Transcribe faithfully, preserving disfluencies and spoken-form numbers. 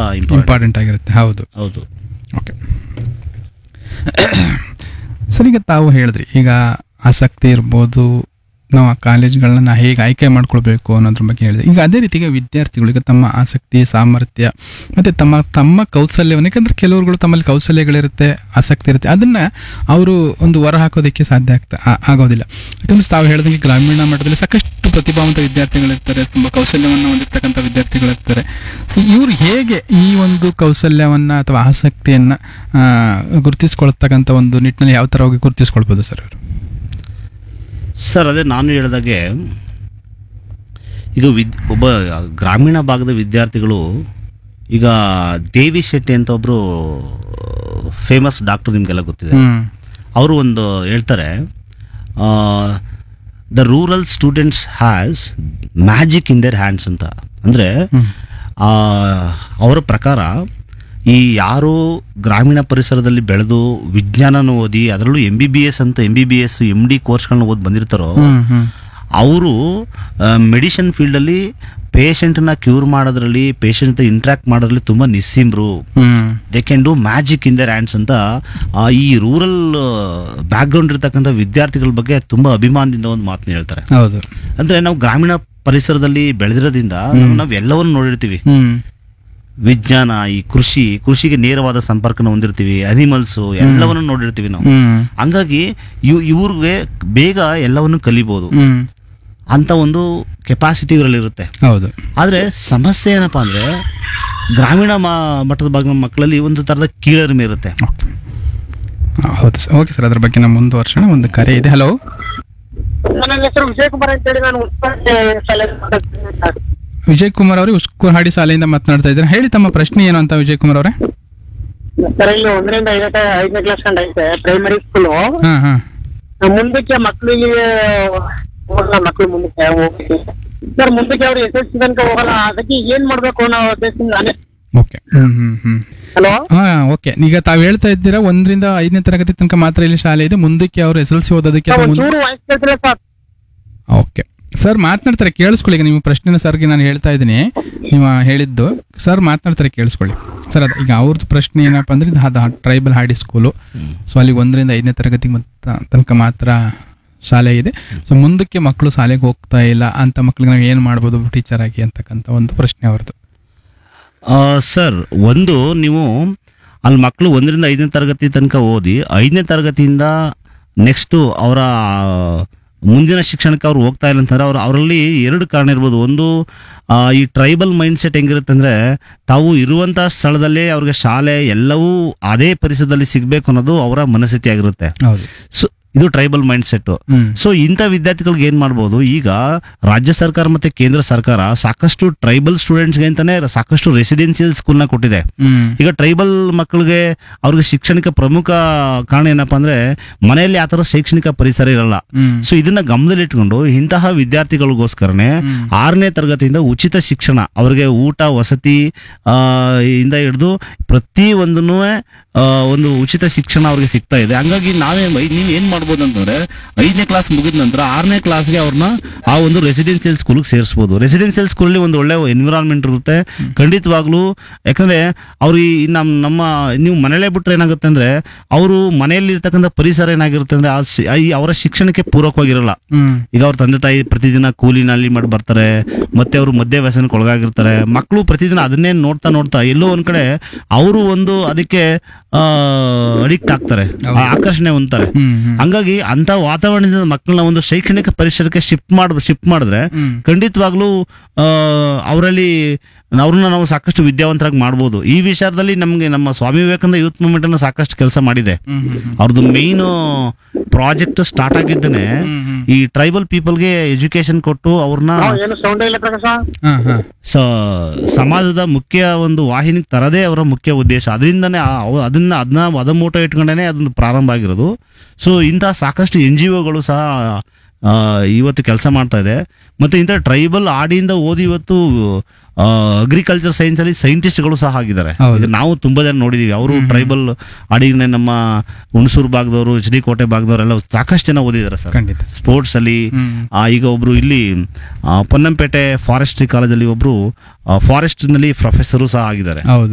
Important ಆಗಿರುತ್ತೆ. ಹೌದು ಹೌದು. ಓಕೆ ಸರ್, ಈಗ ತಾವು ಹೇಳಿದ್ರಿ ಈಗ ಆಸಕ್ತಿ ಇರ್ಬೋದು, ನಾವು ಆ ಕಾಲೇಜ್ಗಳನ್ನ ಹೇಗೆ ಆಯ್ಕೆ ಮಾಡ್ಕೊಳ್ಬೇಕು ಅನ್ನೋದ್ರ ಬಗ್ಗೆ ಹೇಳಿದೆ. ಈಗ ಅದೇ ರೀತಿಗೆ ವಿದ್ಯಾರ್ಥಿಗಳು ಈಗ ತಮ್ಮ ಆಸಕ್ತಿ, ಸಾಮರ್ಥ್ಯ ಮತ್ತು ತಮ್ಮ ತಮ್ಮ ಕೌಶಲ್ಯವನ್ನು, ಯಾಕಂದರೆ ಕೆಲವ್ರುಗಳು ತಮ್ಮಲ್ಲಿ ಕೌಶಲ್ಯಗಳಿರುತ್ತೆ, ಆಸಕ್ತಿ ಇರುತ್ತೆ, ಅದನ್ನು ಅವರು ಒಂದು ಹೊರ ಹಾಕೋದಕ್ಕೆ ಸಾಧ್ಯ ಆಗ್ತಾ ಆಗೋದಿಲ್ಲ. ಯಾಕಂದರೆ ತಾವು ಹೇಳಿದಂಗೆ ಗ್ರಾಮೀಣ ಮಟ್ಟದಲ್ಲಿ ಸಾಕಷ್ಟು ಪ್ರತಿಭಾವಂತ ವಿದ್ಯಾರ್ಥಿಗಳಿರ್ತಾರೆ, ತುಂಬ ಕೌಶಲ್ಯವನ್ನು ಹೊಂದಿರತಕ್ಕಂಥ ವಿದ್ಯಾರ್ಥಿಗಳಿರ್ತಾರೆ. ಸೊ ಇವರು ಹೇಗೆ ಈ ಒಂದು ಕೌಶಲ್ಯವನ್ನು ಅಥವಾ ಆಸಕ್ತಿಯನ್ನು ಗುರುತಿಸ್ಕೊಳ್ತಕ್ಕಂಥ ಒಂದು ನಿಟ್ಟಿನಲ್ಲಿ ಯಾವ ಥರ ಹೋಗಿ ಗುರುತಿಸ್ಕೊಳ್ಬೋದು ಸರ್ ಅವರು? ಸರ್, ಅದೇ ನಾನು ಹೇಳಿದಾಗೆ ಈಗ ವಿದ್ ಒಬ್ಬ ಗ್ರಾಮೀಣ ಭಾಗದ ವಿದ್ಯಾರ್ಥಿಗಳು, ಈಗ ದೇವಿ ಶೆಟ್ಟಿ ಅಂತ ಒಬ್ಬರು ಫೇಮಸ್ ಡಾಕ್ಟರ್ ನಿಮಗೆಲ್ಲ ಗೊತ್ತಿದೆ, ಅವರು ಒಂದು ಹೇಳ್ತಾರೆ, the rural students has magic in their hands ಅಂತ. ಅಂದರೆ ಅವರ ಪ್ರಕಾರ ಈ ಯಾರು ಗ್ರಾಮೀಣ ಪರಿಸರದಲ್ಲಿ ಬೆಳೆದು ವಿಜ್ಞಾನನ ಓದಿ ಅದರಲ್ಲೂ ಎಂ ಬಿ ಬಿ ಎಸ್ ಅಂತ M B B S M D ಕೋರ್ಸ್ಗಳನ್ನ ಓದಿ ಬಂದಿರ್ತಾರೋ ಅವರು ಮೆಡಿಸಿನ್ ಫೀಲ್ಡಲ್ಲಿ ಪೇಷಂಟ್ನ ಕ್ಯೂರ್ ಮಾಡೋದ್ರಲ್ಲಿ, ಪೇಷಂಟ್ ಇಂಟ್ರಾಕ್ಟ್ ಮಾಡೋದ್ರಲ್ಲಿ ತುಂಬ ನಿಸ್ಸೀಮ್ರು. They can do magic in their hands ಅಂತ ಈ ರೂರಲ್ ಬ್ಯಾಕ್ಗ್ರೌಂಡ್ ಇರ್ತಕ್ಕಂಥ ವಿದ್ಯಾರ್ಥಿಗಳ ಬಗ್ಗೆ ತುಂಬ ಅಭಿಮಾನದಿಂದ ಒಂದು ಮಾತನ್ನ ಹೇಳ್ತಾರೆ. ಹೌದು, ಅಂದರೆ ನಾವು ಗ್ರಾಮೀಣ ಪರಿಸರದಲ್ಲಿ ಬೆಳೆದಿರೋದ್ರಿಂದ ನಾವು ಎಲ್ಲವನ್ನು ನೋಡಿರ್ತೀವಿ. ವಿಜ್ಞಾನ, ಈ ಕೃಷಿ ಕೃಷಿಗೆ ನೇರವಾದ ಸಂಪರ್ಕನ ಹೊಂದಿರ್ತೀವಿ, ಅನಿಮಲ್ಸು ಎಲ್ಲವನ್ನು ನೋಡಿರ್ತೀವಿ ನಾವು. ಹಂಗಾಗಿ ಇವ್ ಇವ್ರಿಗೆ ಬೇಗ ಎಲ್ಲವನ್ನು ಕಲಿಬೋದು ಅಂತ ಒಂದು ಕೆಪಾಸಿಟಿ ಇವರಲ್ಲಿರುತ್ತೆ. ಹೌದು. ಆದರೆ ಸಮಸ್ಯೆ ಏನಪ್ಪಾ ಅಂದರೆ ಗ್ರಾಮೀಣ ಮಟ್ಟದ ಭಾಗದ ಮಕ್ಕಳಲ್ಲಿ ಒಂದು ಥರದ ಕೀಳರಿಮೆ ಇರುತ್ತೆ. ಹೌದು ಸರ್, ಓಕೆ ಸರ್, ಅದ್ರ ಬಗ್ಗೆ ನಾವು ಮುಂದುವರ್ಸೋಣ. ಒಂದು ಕರೆ ಇದೆ. ಹಲೋ, ನನ್ನ ಹೆಸರು ವಿಜಯ್ ಕುಮಾರ್ ಅಂತೇಳಿ, ನಾನು ವಿಜಯ್ ಕುಮಾರ್ ಅವರೇ ಉಸ್ಕೂರ್ಹಾಡಿ ಶಾಲೆಯಿಂದ ಮಾತನಾಡ್ತಾ ಇದ್ದಾರೆ. ಹೇಳಿ ತಮ್ಮ ಪ್ರಶ್ನೆ ಏನು ಅಂತ ವಿಜಯ್ ಕುಮಾರ್ ಅವರೇ. ಸರ್, ಇಲ್ಲಿ ಒಂದರಿಂದ ಐದನೇ ಐದನೇ ಕ್ಲಾಸ್ ಕಂಡ ಐತೆ ಪ್ರೈಮರಿ ಸ್ಕೂಲು. ಹಾ ಹಾ ಮುಂದಕ್ಕೆ ಮಕ್ಕಳಿಗೆ ಹೋಗಲ್ಲ, ಮಕ್ಕಳು ಮುಂದಕ್ಕೆ ಹೋಗ್ತೀವಿ ಸರ್. ಮುಂದಕ್ಕೆ ಅವ್ರು ಎಸ್ ಎಸ್ ಸಿ ತನಕ ಹೋಗಲ್ಲ, ಅದಕ್ಕೆ ಏನ್ ಮಾಡ್ಬೇಕು ಅನ್ನೋ ಉದ್ದೇಶದಿಂದ ನಾನೇ. ಓಕೆ ಹ್ಮ್ ಹ್ಮ್ ಹ್ಮ್ ಹಲೋ, ಹಾ ಓಕೆ. ಈಗ ತಾವ್ ಹೇಳ್ತಾ ಇದ್ದೀರಾ ಒಂದರಿಂದ ಐದನೇ ತರಗತಿ ತನಕ ಮಾತ್ರ ಇಲ್ಲಿ ಶಾಲೆ ಇದೆ, ಮುಂದಕ್ಕೆ ಅವ್ರು ಎಸ್ ಎಲ್ ಸಿ ಓದೋದಕ್ಕೆ. ಒಂಚೂರು ವಾಯ್ಸ್ ಕೇಳ್ತಿಲ್ಲ ಸರ್. ಓಕೆ ಸರ್, ಮಾತನಾಡ್ತಾರೆ, ಕೇಳಿಸ್ಕೊಳ್ಳಿ. ಈಗ ನಿಮ್ಮ ಪ್ರಶ್ನೆನ ಸರ್ಗೆ ನಾನು ಹೇಳ್ತಾ ಇದ್ದೀನಿ, ನೀವು ಹೇಳಿದ್ದು ಸರ್ ಮಾತನಾಡ್ತಾರೆ, ಕೇಳಿಸ್ಕೊಳ್ಳಿ ಸರ್. ಅದು ಈಗ ಅವ್ರದ್ದು ಪ್ರಶ್ನೆ ಏನಪ್ಪ ಅಂದ್ರೆ ಇದು ಅದು ಟ್ರೈಬಲ್ ಹಾಡಿ ಸ್ಕೂಲು. ಸೊ ಅಲ್ಲಿ ಒಂದರಿಂದ ಐದನೇ ತರಗತಿ ತನಕ ಮಾತ್ರ ಶಾಲೆ ಇದೆ. ಸೊ ಮುಂದಕ್ಕೆ ಮಕ್ಕಳು ಶಾಲೆಗೆ ಹೋಗ್ತಾ ಇಲ್ಲ ಅಂತ ಮಕ್ಳಿಗೆ ನಾವು ಏನು ಮಾಡ್ಬೋದು ಟೀಚರ್ ಆಗಿ ಅಂತಕ್ಕಂಥ ಒಂದು ಪ್ರಶ್ನೆ ಅವ್ರದ್ದು. ಸರ್, ಒಂದು ನೀವು ಅಲ್ಲಿ ಮಕ್ಕಳು ಒಂದರಿಂದ ಐದನೇ ತರಗತಿ ತನಕ ಓದಿ ಐದನೇ ತರಗತಿಯಿಂದ ನೆಕ್ಸ್ಟು ಅವರ ಮುಂದಿನ ಶಿಕ್ಷಣಕ್ಕೆ ಅವ್ರು ಹೋಗ್ತಾ ಇಲ್ಲ ಅಂತಂದ್ರೆ ಅವ್ರು ಅವರಲ್ಲಿ ಎರಡು ಕಾರಣ ಇರ್ಬೋದು. ಒಂದು, ಈ ಟ್ರೈಬಲ್ ಮೈಂಡ್ ಸೆಟ್ ಹೆಂಗಿರುತ್ತೆ ಅಂದರೆ ತಾವು ಇರುವಂಥ ಸ್ಥಳದಲ್ಲೇ ಅವ್ರಿಗೆ ಶಾಲೆ ಎಲ್ಲವೂ ಅದೇ ಪರಿಸರದಲ್ಲಿ ಸಿಗಬೇಕು ಅನ್ನೋದು ಅವರ ಮನಸ್ಥಿತಿ ಆಗಿರುತ್ತೆ. ಸೊ ಇದು ಟ್ರೈಬಲ್ ಮೈಂಡ್ ಸೆಟ್. ಸೊ ಇಂಥ ವಿದ್ಯಾರ್ಥಿಗಳಿಗೆ ಏನ್ ಮಾಡ್ಬೋದು, ಈಗ ರಾಜ್ಯ ಸರ್ಕಾರ ಮತ್ತೆ ಕೇಂದ್ರ ಸರ್ಕಾರ ಸಾಕಷ್ಟು ಟ್ರೈಬಲ್ ಸ್ಟೂಡೆಂಟ್ಸ್ಗೆ ಅಂತಾನೆ ಸಾಕಷ್ಟು ರೆಸಿಡೆನ್ಸಿಯಲ್ ಸ್ಕೂಲ್ನ ಕೊಟ್ಟಿದೆ. ಈಗ ಟ್ರೈಬಲ್ ಮಕ್ಕಳಿಗೆ ಅವ್ರಿಗೆ ಶಿಕ್ಷಣಕ್ಕೆ ಪ್ರಮುಖ ಕಾರಣ ಏನಪ್ಪಾ ಅಂದ್ರೆ ಮನೆಯಲ್ಲಿ ಆ ತರ ಶೈಕ್ಷಣಿಕ ಪರಿಸರ ಇರಲ್ಲ. ಸೊ ಇದನ್ನ ಗಮನದಲ್ಲಿಟ್ಕೊಂಡು ಇಂತಹ ವಿದ್ಯಾರ್ಥಿಗಳಿಗೋಸ್ಕರನೇ ಆರನೇ ತರಗತಿಯಿಂದ ಉಚಿತ ಶಿಕ್ಷಣ, ಅವ್ರಿಗೆ ಊಟ ವಸತಿ ಆ ಇಂದ ಹಿಡಿದು ಪ್ರತಿ ಒಂದನ್ನು ಒಂದು ಉಚಿತ ಶಿಕ್ಷಣ ಅವ್ರಿಗೆ ಸಿಗ್ತಾ ಇದೆ. ಹಂಗಾಗಿ ನಾವೇ ನೀವ್ ಏನ್ ಮಾಡ್ಬೋದು ಅಂತಂದ್ರೆ ಐದನೇ ಕ್ಲಾಸ್ ಮುಗಿದ ನಂತರ ಆರನೇ ಕ್ಲಾಸ್ಗೆ ಅವ್ರನ್ನ ಆ ಒಂದು ರೆಸಿಡೆನ್ಸಿಯಲ್ ಸ್ಕೂಲ್ಗೆ ಸೇರಿಸಬಹುದು. ರೆಸಿಡೆನ್ಸಿಯಲ್ ಸ್ಕೂಲ್ ಒಂದು ಒಳ್ಳೆ ಎನ್ವಿರಾನ್ಮೆಂಟ್ ಇರುತ್ತೆ ಖಂಡಿತವಾಗ್ಲೂ. ಯಾಕಂದ್ರೆ ಅವ್ರಿಗೆ ನಮ್ ನಮ್ಮ ನೀವು ಮನೇಲೆ ಬಿಟ್ರೆ ಏನಾಗುತ್ತೆ ಅಂದ್ರೆ ಅವರು ಮನೆಯಲ್ಲಿ ಇರ್ತಕ್ಕಂಥ ಪರಿಸರ ಏನಾಗಿರುತ್ತೆ ಅಂದ್ರೆ ಅವರ ಶಿಕ್ಷಣಕ್ಕೆ ಪೂರಕವಾಗಿರಲ್ಲ. ಈಗ ಅವ್ರ ತಂದೆ ತಾಯಿ ಪ್ರತಿದಿನ ಕೂಲಿನಲ್ಲಿ ಮಾಡಿ ಬರ್ತಾರೆ, ಮತ್ತೆ ಅವರು ಮದ್ಯ ವ್ಯಸನಕ್ಕೆ ಒಳಗಾಗಿರ್ತಾರೆ. ಮಕ್ಕಳು ಪ್ರತಿದಿನ ಅದನ್ನೇ ನೋಡ್ತಾ ನೋಡ್ತಾ ಎಲ್ಲೋ ಒಂದ್ ಕಡೆ ಅವರು ಒಂದು ಅದಕ್ಕೆ ಅಡಿಕ್ಟ್ ಆಗ್ತಾರೆ, ಆಕರ್ಷಣೆ ಹೊಂದ್ತಾರೆ. ಹಂಗಾಗಿ ಅಂತ ವಾತಾವರಣದಿಂದ ಮಕ್ಕಳನ್ನ ಒಂದು ಶೈಕ್ಷಣಿಕ ಪರಿಸರಕ್ಕೆ ಶಿಫ್ಟ್ ಮಾಡ್ ಶಿಫ್ಟ್ ಮಾಡಿದ್ರೆ ಖಂಡಿತವಾಗ್ಲೂ ಅವರಲ್ಲಿ ಅವ್ರನ್ನ ನಾವು ಸಾಕಷ್ಟು ವಿದ್ಯಾವಂತರಾಗಿ ಮಾಡ್ಬೋದು. ಈ ವಿಚಾರದಲ್ಲಿ ನಮ್ಗೆ ನಮ್ಮ ಸ್ವಾಮಿ ವಿವೇಕಾನಂದ ಯೂತ್ ಮೂವ್ಮೆಂಟ್ ಅನ್ನ ಸಾಕಷ್ಟು ಕೆಲಸ ಮಾಡಿದೆ. ಅವ್ರದ್ದು ಮೇನ್ ಪ್ರಾಜೆಕ್ಟ್ ಸ್ಟಾರ್ಟ್ ಆಗಿದ್ದೇನೆ ಈ ಟ್ರೈಬಲ್ ಪೀಪಲ್ಗೆ ಎಜುಕೇಶನ್ ಕೊಟ್ಟು ಅವ್ರನ್ನ ಸಮಾಜದ ಮುಖ್ಯ ಒಂದು ವಾಹಿನಿಗೆ ತರದೇ ಅವರ ಮುಖ್ಯ ಉದ್ದೇಶ. ಅದರಿಂದನೇ ಅದನ್ನ ಅದನ್ನ ಅದಮೂಟ ಇಟ್ಕೊಂಡೇನೆ ಅದನ್ನ ಪ್ರಾರಂಭ ಆಗಿರೋದು. ಸೊ ಇಂತಹ ಸಾಕಷ್ಟು ಎನ್ ಜಿ ಒಗಳು ಸಹ ಇವತ್ತು ಕೆಲಸ ಮಾಡ್ತಾ ಇದೆ. ಮತ್ತೆ ಇಂಥ ಟ್ರೈಬಲ್ ಆಡಿಯಿಂದ ಓದಿ ಇವತ್ತು ಅಗ್ರಿಕಲ್ಚರ್ ಸೈನ್ಸ್ ಅಲ್ಲಿ ಸೈಂಟಿಸ್ಟ್ಗಳು ಸಹ ಆಗಿದ್ದಾರೆ. ನಾವು ತುಂಬಾ ಜನ ನೋಡಿದೀವಿ. ಅವರು ಟ್ರೈಬಲ್ ಆಡಿನೇ ನಮ್ಮ ಹುಣಸೂರು ಭಾಗದವರು, ಎಚ್ ಡಿ ಕೋಟೆ ಭಾಗದವರೆಲ್ಲ ಸಾಕಷ್ಟು ಜನ ಓದಿದ್ದಾರೆ ಸರ್ ಸ್ಪೋರ್ಟ್ಸ್ ಅಲ್ಲಿ. ಈಗ ಒಬ್ರು ಇಲ್ಲಿ ಪೊನ್ನಂಪೇಟೆ ಫಾರೆಸ್ಟ್ರಿ ಕಾಲೇಜಲ್ಲಿ ಒಬ್ರು ಫಾರೆಸ್ಟ್ ನಲ್ಲಿ ಪ್ರೊಫೆಸರು ಸಹ ಆಗಿದ್ದಾರೆ.